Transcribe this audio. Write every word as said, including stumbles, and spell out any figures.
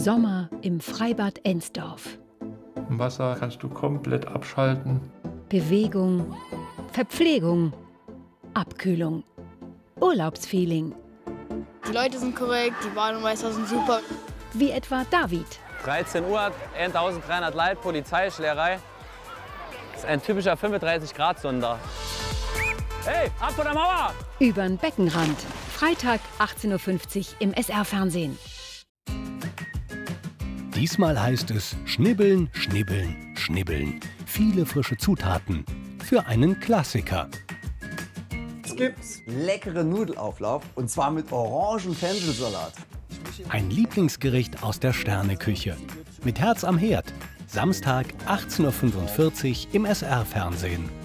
Sommer im Freibad Ensdorf. Im Wasser kannst du komplett abschalten. Bewegung, Verpflegung, Abkühlung, Urlaubsfeeling. Die Leute sind korrekt, die Bademeister sind super. Wie etwa David. dreizehn Uhr, eintausenddreihundert Leute, Polizeischlägerei. Das ist ein typischer fünfunddreißig Grad Sonder. Hey, ab von der Mauer! Übern Beckenrand. Freitag achtzehn Uhr fünfzig im S R-Fernsehen. Diesmal heißt es schnibbeln, schnibbeln, schnibbeln. Viele frische Zutaten für einen Klassiker. Es gibt leckeren Nudelauflauf und zwar mit Orangen-Fenchelsalat. Ein Lieblingsgericht aus der Sterneküche. Mit Herz am Herd. Samstag achtzehn Uhr fünfundvierzig im S R-Fernsehen.